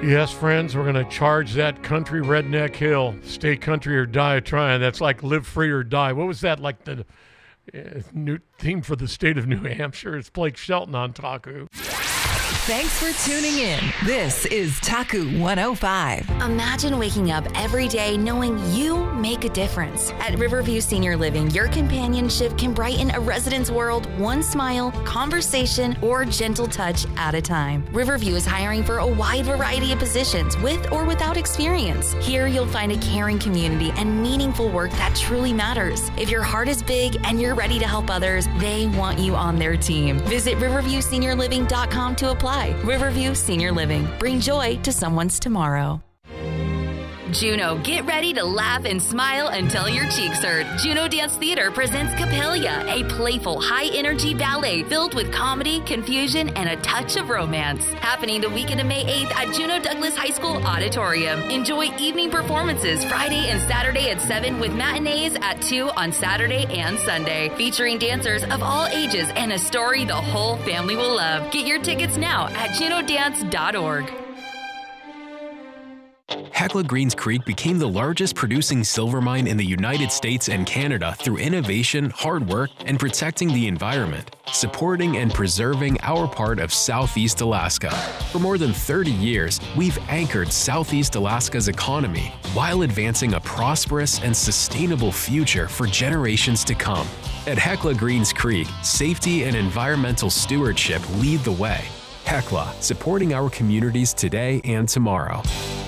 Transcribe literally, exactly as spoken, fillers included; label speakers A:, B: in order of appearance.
A: Yes, friends, we're going to charge that country redneck hill. Stay country or die trying. That's like live free or die. What was that, like the uh, new theme for the state of New Hampshire? It's Blake Shelton on Taku.
B: Thanks for tuning in. This is Taku one oh five.
C: Imagine waking up every day knowing you make a difference. At Riverview Senior Living, your companionship can brighten a resident's world one smile, conversation, or gentle touch at a time. Riverview is hiring for a wide variety of positions with or without experience. Here you'll find a caring community and meaningful work that truly matters. If your heart is big and you're ready to help others, they want you on their team. Visit riverview senior living dot com to apply. Riverview Senior Living. Bring joy to someone's tomorrow. Juneau, get ready to laugh and smile until your cheeks hurt. Juneau Dance Theater presents Capelia, a playful, high-energy ballet filled with comedy, confusion, and a touch of romance. Happening the weekend of May eighth at Juneau Douglas High School Auditorium. Enjoy evening performances Friday and Saturday at seven with matinees at two on Saturday and Sunday. Featuring dancers of all ages and a story the whole family will love. Get your tickets now at juneau dance dot org.
D: Hecla Greens Creek became the largest producing silver mine in the United States and Canada through innovation, hard work, and protecting the environment, supporting and preserving our part of Southeast Alaska. For more than thirty years, we've anchored Southeast Alaska's economy while advancing a prosperous and sustainable future for generations to come. At Hecla Greens Creek, safety and environmental stewardship lead the way. Hecla, supporting our communities today and tomorrow.